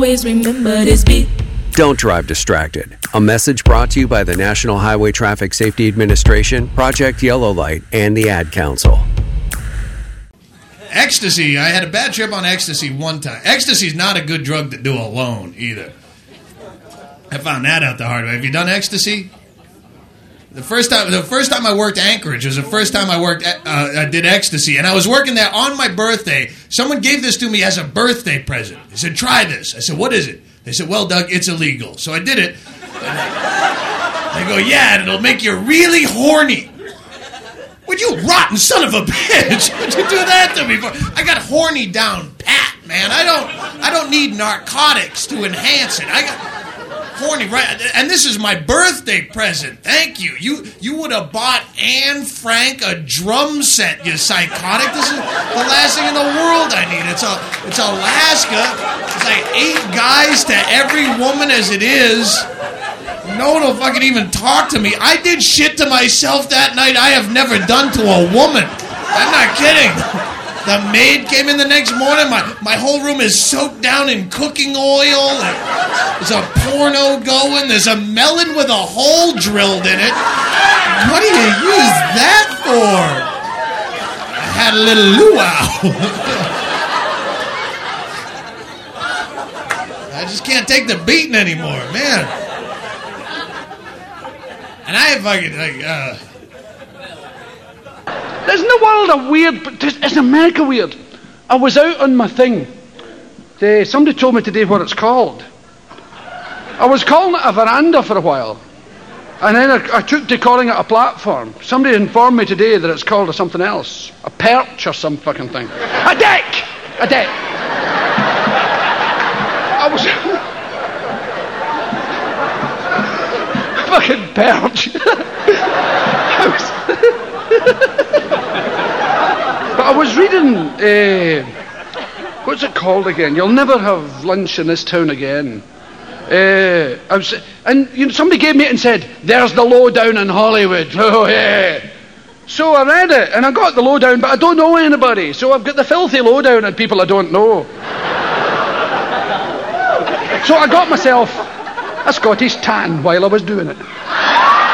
Always remember this beat. Don't drive distracted. A message brought to you by the National Highway Traffic Safety Administration, Project Yellow Light, and the Ad Council. Ecstasy. I had a bad trip on ecstasy one time. Ecstasy is not a good drug to do alone either. I found that out the hard way. Have you done ecstasy? The first time I worked Anchorage was the first time I did ecstasy, and I was working there on my birthday. Someone gave this to me as a birthday present. They said, "Try this." I said, "What is it?" They said, "Well, Doug, it's illegal." So I did it. They go, "Yeah, and it'll make you really horny." Would you rotten son of a bitch? Would you do that to me? I got horny down pat, man. I don't need narcotics to enhance it. I got horny, right? And this is my birthday present. Thank you. You would have bought Anne Frank a drum set, you psychotic. This is the last thing in the world I need. It's Alaska. It's like 8 guys to every woman as it is. No one will fucking even talk to me. I did shit to myself that night I have never done to a woman. I'm not kidding. The maid came in the next morning. My whole room is soaked down in cooking oil. There's a porno going. There's a melon with a hole drilled in it. What do you use that for? I had a little luau. I just can't take the beating anymore, man. And I fucking Isn't the world a weird, but isn't America weird? I was out on my thing. Somebody told me today what it's called. I was calling it a veranda for a while. And then I took to calling it a platform. Somebody informed me today that it's called something else. A perch or some fucking thing. A deck! A deck. I was... fucking perch. But I was reading, what's it called again? You'll never have lunch in this town again. Somebody gave me it and said, "There's the lowdown in Hollywood." Oh yeah. So I read it and I got the lowdown, but I don't know anybody. So I've got the filthy lowdown on people I don't know. So I got myself a Scottish tan while I was doing it.